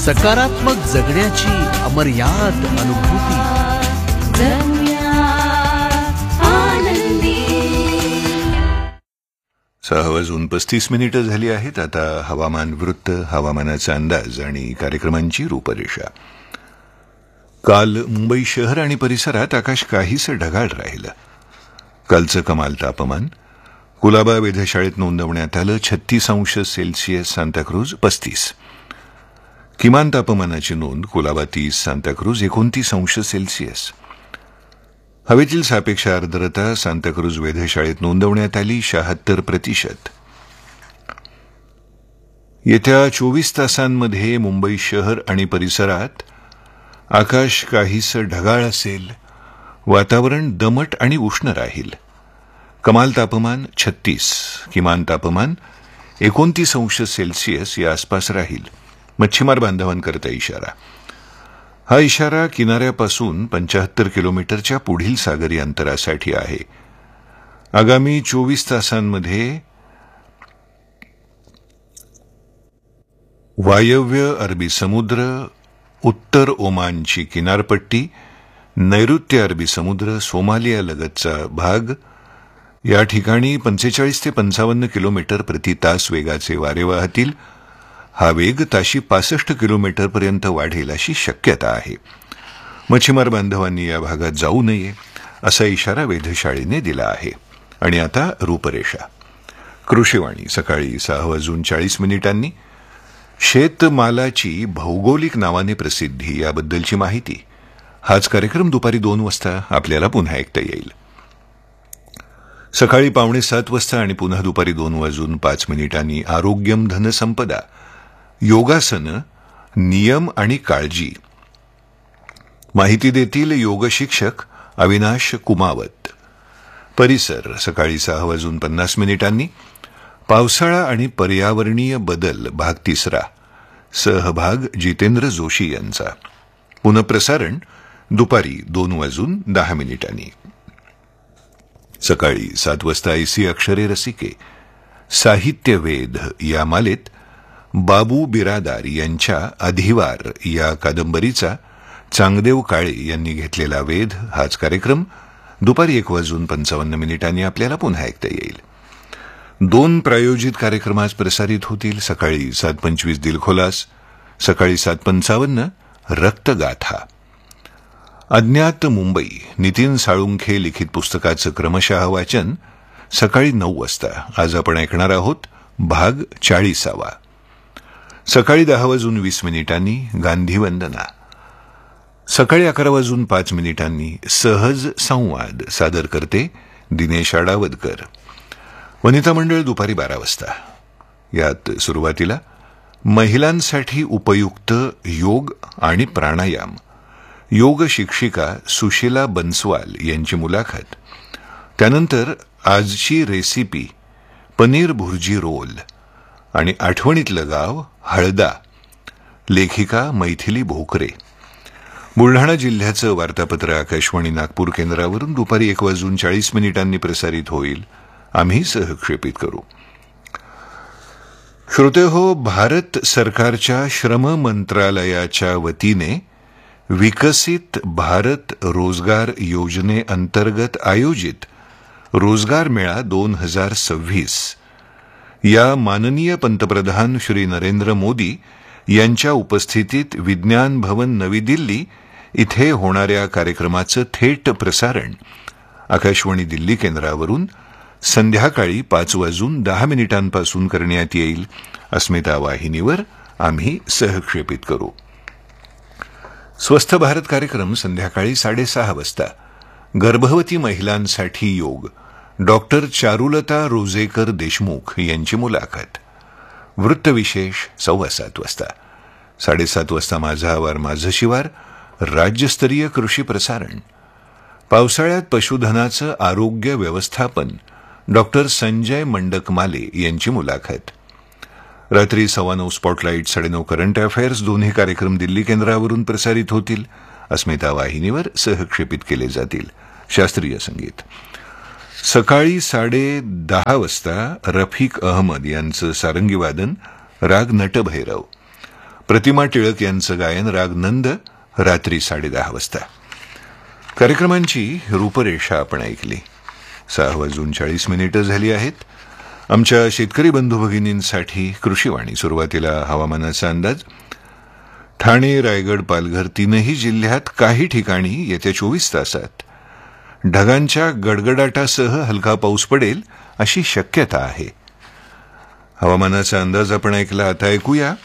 सकारात्मक जगण्याची अमर्याद अनुभूती. सहा वाजून 35 मिनिटं झाली आहेत. आता हवामान वृत्त, हवामानाचा अंदाज आणि कार्यक्रमांची रूपरेषा. काल मुंबई शहर आणि परिसरात आकाश काहीसं ढगाळ राहिलं. कालचं कमाल तापमान कुलाबा वेधशाळेत नोंदवण्यात आलं 36°C, सांताक्रूज 35. किमान तापमानाची नोंद कुलाबा 30, सांताक्रूज 29°C. हवेतील सापेक्ष आर्द्रता सांताक्रूज वेधशाळेत नोंदवण्यात आली 76%. येत्या 24 तासांमध्ये मुंबई शहर आणि परिसरात आकाश काहीसं ढगाळ असेल. वातावरण दमट आणि उष्ण राहील. कमाल तापमान 36, किमान तापमान 29°C या आसपास राहील. मच्छीमार बांधवांकरता इशारा. हा इशारा किनाऱ्यापासून 75 किलोमीटरच्या पुढील सागरी अंतरासाठी आहे. आगामी 24 तासांमध्ये वायव्य अरबी समुद्र, उत्तर ओमानची किनारपट्टी, नैऋत्य अरबी समुद्र, सोमालिया लगतचा भाग या ठिकाणी 45 ते 55 किलोमीटर प्रति तास वेगाचे वारे वाहतील. हा वेग ताशी 65 किलोमीटरपर्यंत वाढेल अशी शक्यता आहे. मच्छीमार बांधवांनी या भागात जाऊ नये असा इशारा वेधशाळेने दिला आहे. आणि आता रूपरेषा. कृषीवाणी सकाळी 6:40 शेतमालाची भौगोलिक नावाने प्रसिद्धी याबद्दलची माहिती. हाच कार्यक्रम दुपारी 2 वाजता आपल्याला पुन्हा ऐकता येईल. सकाळी 6:45 आणि पुन्हा दुपारी 2:05 आरोग्यम धनसंपदा, योगासन, नियम आणि काळजी. माहिती देतील योग शिक्षक अविनाश कुमावत. परिसर सकाळी 6:50 पावसाळा आणि पर्यावरणीय बदल भाग 3, सहभाग जितेंद्र जोशी यांचा. पुनःप्रसारण दुपारी 2:10 सकाळी 7 वाजता ऐसी अक्षरे रसिके, साहित्यवेध या मालेत बाबू बिरादार यांच्या अधिवार या कादंबरीचा चांगदेव काळे यांनी घेतलेला वेध. हाच कार्यक्रम दुपारी 1:55 आपल्याला पुन्हा ऐकता येईल. 2 प्रायोजित कार्यक्रम आज प्रसारित होतील. सकाळी 7:25 दिलखोलास, सकाळी 7:55 रक्तगाथा. अज्ञात मुंबई नितीन साळुंखे लिखित पुस्तकाचं क्रमशः वाचन सकाळी 9 वाजता. आज आपण ऐकणार आहोत भाग 40. सकाळी 10:20 गांधी वंदना. सकाळी 11:05 सहज संवाद सादर करते दिनेश आडावदकर. वनिता मंडळ दुपारी 12 वाजता. यात सुरुवातीला महिलांसाठी उपयुक्त योग आणि प्राणायाम, योग शिक्षिका सुशीला बन्सवाल यांची मुलाखत. त्यानंतर आजची रेसिपी पनीर भुर्जी रोल आणि आठवणीतलं गाव हळदा, लेखिका मैथिली भोकरे. बुलढाणा जिल्ह्याचं वार्तापत्र आकाशवाणी नागपूर केंद्रावरून दुपारी 1:40 प्रसारित होईल. आम्ही सहक्षेपित करू. श्रोतेहो, भारत सरकारच्या श्रम मंत्रालयाच्या वतीने विकसित भारत रोजगार योजनेअंतर्गत आयोजित रोजगार मेळा 2026 या माननीय पंतप्रधान श्री नरेंद्र मोदी यांच्या उपस्थितीत विज्ञान भवन नवी दिल्ली इथे होणाऱ्या कार्यक्रमाचं थेट प्रसारण आकाशवाणी दिल्ली केंद्रावरून संध्याकाळी 5:10 करण्यात येईल. अस्मिता वाहिनीवर आम्ही सहक्षेपित करू. स्वस्थ भारत कार्यक्रम संध्याकाळी 6:30 वाजता. गर्भवती महिलांसाठी योग, डॉक्टर चारुलता रोजेकर देशमुख यांची मुलाखत. वृत्तविशेष 7:15 वाजता. 7:30 वाजता माझा आवार माझं शिवार, राज्यस्तरीय कृषी प्रसारण. पावसाळ्यात पशुधनाचं आरोग्य व्यवस्थापन, डॉक्टर संजय मंडकमाले यांची मुलाखत. रात्री 9:15 स्पॉटलाइट, 9:30 करंट अफेअर्स दोन्ही कार्यक्रम दिल्ली केंद्रावरून प्रसारित होतील. अस्मिता वाहिनीवर सहक्षेपित केले जातील. शास्त्रीय संगीत सकाळी 10:30 वाजता रफिक अहमद यांचं सारंगी वादन, राग नटभैरव. प्रतिमा टिळक यांचं गायन राग नंद रात्री 10:30 वाजता. कार्यक्रमांची रूपरेषा आपण ऐकली. 6:40 झाली आहेत. आमच्या शेतकरी बंधू भगिनींसाठी कृषीवाणी. सुरुवातीला हवामानाचा अंदाज. ठाणे, रायगड, पालघर तीनही जिल्ह्यात काही ठिकाणी येत्या 24 तासात ढगांच्या गडगडाटासह हलका पाऊस पडेल अशी शक्यता आहे. हवामानाचा अंदाज आपण ऐकला. आता ऐकूया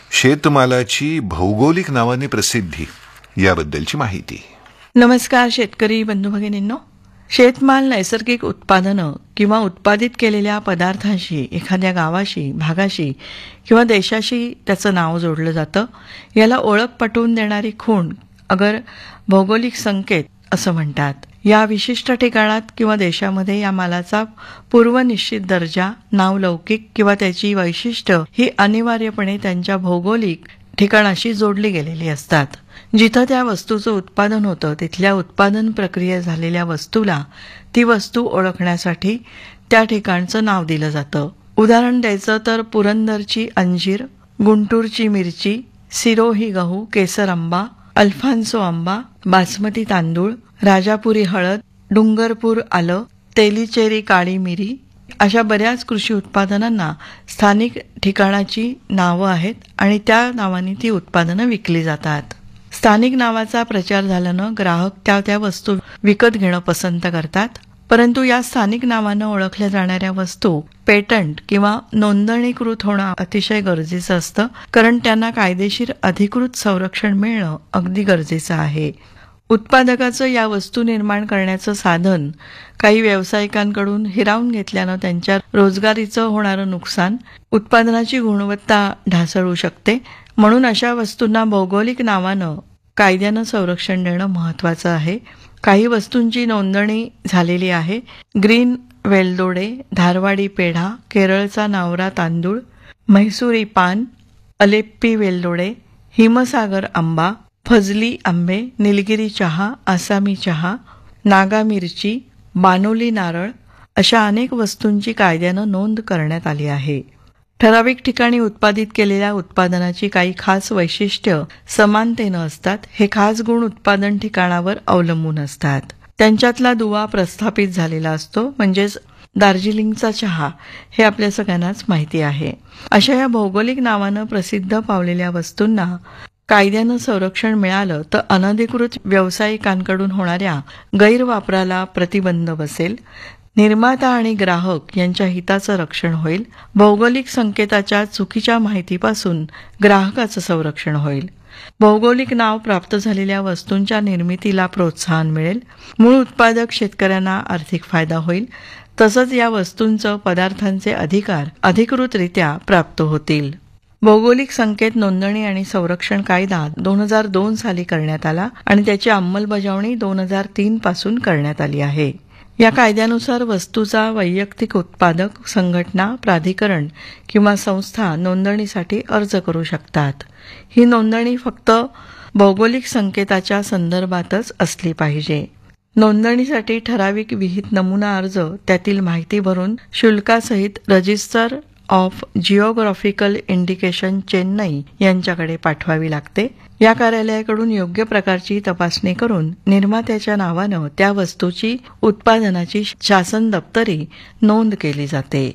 शेतमालाची भौगोलिक नावाने प्रसिद्धी याबद्दलची माहिती. नमस्कार शेतकरी बंधू भगिनींनो. शेतमाल नैसर्गिक उत्पादनं किंवा उत्पादित केलेल्या पदार्थांशी एखाद्या गावाशी, भागाशी किंवा देशाशी त्याचं नाव जोडलं जातं. याला ओळख पटवून देणारी खूण अगर भौगोलिक संकेत असं म्हणतात. या विशिष्ट ठिकाणात किंवा देशामध्ये या मालाचा पूर्वनिश्चित दर्जा, नावलौकिक किंवा त्याची वैशिष्ट्य ही अनिवार्यपणे त्यांच्या भौगोलिक ठिकाणाशी जोडली गेलेली असतात. जिथं त्या वस्तूचं उत्पादन होतं तिथल्या उत्पादन प्रक्रिया झालेल्या वस्तूला ती वस्तू ओळखण्यासाठी त्या ठिकाणचं नाव दिलं जातं. उदाहरण द्यायचं तर पुरंदरची अंजीर, गुंटूरची मिरची, सिरोही गहू, केसर आंबा, अल्फान्सो आंबा, बासमती तांदूळ, राजापुरी हळद, डुंगरपूर आलं, तेलीचेरी काळी मिरी अशा बऱ्याच कृषी उत्पादनांना स्थानिक ठिकाणाची नावं आहेत आणि त्या नावाने ती उत्पादनं विकली जातात. स्थानिक नावाचा प्रचार झाल्यानं ग्राहक त्या वस्तू विकत घेणं पसंत करतात. परंतु या स्थानिक नावानं ओळखल्या जाणाऱ्या वस्तू पेटंट किंवा नोंदणीकृत होणं अतिशय गरजेचं असतं, कारण त्यांना कायदेशीर अधिकृत संरक्षण मिळणं अगदी गरजेचं आहे. उत्पादकाचं या वस्तू निर्माण करण्याचं साधन काही व्यावसायिकांकडून हिरावून घेतल्यानं त्यांच्या रोजगारीचं होणारं नुकसान, उत्पादनाची गुणवत्ता ढासळू शकते. म्हणून अशा वस्तूंना भौगोलिक नावानं कायद्यानं संरक्षण देणं महत्वाचं आहे. काही वस्तूंची नोंदणी झालेली आहे. ग्रीन वेलदोडे, धारवाडी पेढा, केरळचा नावरा तांदूळ, म्हैसूरी पान, अलेप्पी वेलदोडे, हिमसागर आंबा, फजली आंबे, निलगिरी चहा, आसामी चहा, नागा मिरची, बानोली नारळ अशा अनेक वस्तूंची कायद्यानं नोंद करण्यात आली आहे. ठराविक ठिकाणी उत्पादित केलेल्या उत्पादनाची काही खास वैशिष्ट्य समानतेनं असतात. हे खास गुण उत्पादन ठिकाणावर अवलंबून असतात. त्यांच्यातला दुवा प्रस्थापित झालेला असतो, म्हणजेच दार्जिलिंगचा चहा हे आपल्या सगळ्यांनाच माहिती आहे. अशा या भौगोलिक नावानं प्रसिद्ध पावलेल्या वस्तूंना कायद्यानं संरक्षण मिळालं तर अनधिकृत व्यावसायिकांकडून होणाऱ्या गैरवापराला प्रतिबंध बसेल. निर्माता आणि ग्राहक यांच्या हिताचं रक्षण होईल. भौगोलिक संकेताच्या चुकीच्या माहितीपासून ग्राहकाचं संरक्षण होईल. भौगोलिक नाव प्राप्त झालेल्या वस्तूंच्या निर्मितीला प्रोत्साहन मिळेल. मूळ उत्पादक शेतकऱ्यांना आर्थिक फायदा होईल. तसंच या वस्तूंचं पदार्थांचे अधिकार अधिकृतरित्या प्राप्त होतील. भौगोलिक संकेत नोंदणी आणि संरक्षण कायदा 2002 साली करण्यात आला आणि त्याची अंमलबजावणी 2003 पासून करण्यात आली आहे. या कायद्यानुसार वस्तूचा वैयक्तिक उत्पादक, संघटना, प्राधिकरण किंवा संस्था नोंदणीसाठी अर्ज करू शकतात. ही नोंदणी फक्त भौगोलिक संकेताच्या संदर्भातच असली पाहिजे. नोंदणीसाठी ठराविक विहित नमुना अर्ज त्यातील माहिती भरून शुल्कासहित register of geographical indication Chennai यांच्याकडे पाठवावी लागते. या कार्यालयाकडून योग्य प्रकारची तपासणी करून निर्मात्याच्या नावानं त्या वस्तूची उत्पादनाची शासन दप्तरी नोंद केली जाते.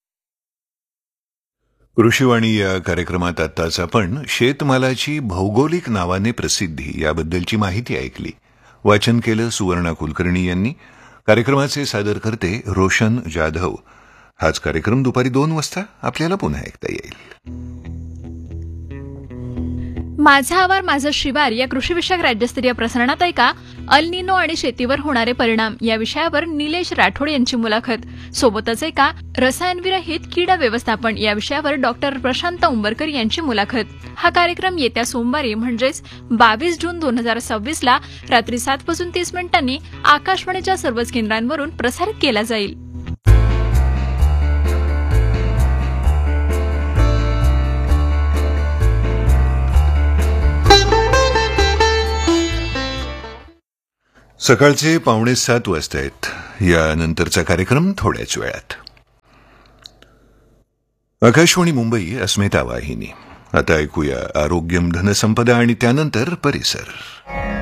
कृषीवाणी या कार्यक्रमात आताच आपण शेतमालाची भौगोलिक नावाने प्रसिद्धी याबद्दलची माहिती ऐकली. वाचन केलं सुवर्णा कुलकर्णी यांनी. कार्यक्रमाचे सादरकर्ते रोशन जाधव. हाच कार्यक्रम दुपारी 2 वाजता आपल्याला पुन्हा ऐकता येईल. माझा आवार माझं शिवार या कृषीविषयक राज्यस्तरीय प्रसारणात ऐका अल निनो आणि शेतीवर होणारे परिणाम या विषयावर निलेश राठोड यांची मुलाखत. सोबतच ऐका रसायनविरहित कीड व्यवस्थापन या विषयावर डॉक्टर प्रशांत उंबरकर यांची मुलाखत. हा कार्यक्रम येत्या सोमवारी म्हणजेच 22 जून 2026 ला रात्री 7:30 आकाशवाणीच्या सर्वच केंद्रांवरून प्रसारित केला जाईल. सकाळचे 6:45 वाजता आहेत. यानंतरचा कार्यक्रम थोड्याच वेळात. आकाशवाणी मुंबई अस्मिता वाहिनी. आता ऐकूया आरोग्यम धनसंपदा आणि त्यानंतर परिसर.